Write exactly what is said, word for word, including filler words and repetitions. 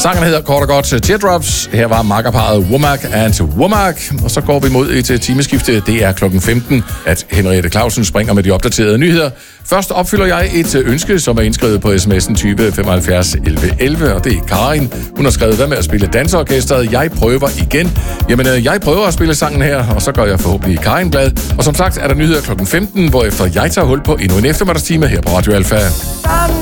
Sangen hedder kort og godt Teardrops. Her var makkerparet Womack and Womack. Og så går vi mod et timeskifte. Det er klokken femten, at Henriette Clausen springer med de opdaterede nyheder. Først opfylder jeg et ønske, som er indskrevet på sms'en tyve femoghalvfjerds elleve elleve, og det er Karin. Hun har skrevet, hvad med at spille danseorkestret? Jeg prøver igen. Jamen, jeg prøver at spille sangen her, og så gør jeg forhåbentlig Karin glad. Og som sagt er der nyheder klokken femten, hvorefter jeg tager hul på endnu en eftermiddagstime her på Radio Alfa.